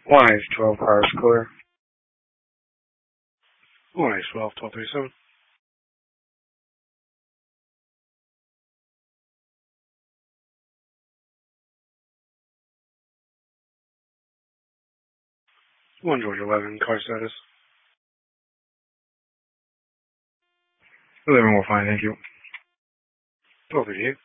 One ice 12 cars clear. One ice 12, 1237. One Georgia 11, car status. 11 will fine, thank you. 1238.